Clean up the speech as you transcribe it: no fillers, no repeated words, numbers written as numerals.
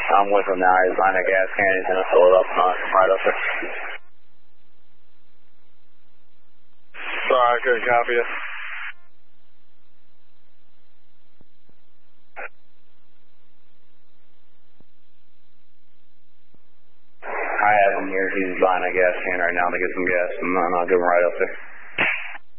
I'm with him now. He's buying a gas can. He's going to fill it up right up there. Sorry, I couldn't copy you. I have him here. He's buying a gas can right now to get some gas, and I'll give him right up there.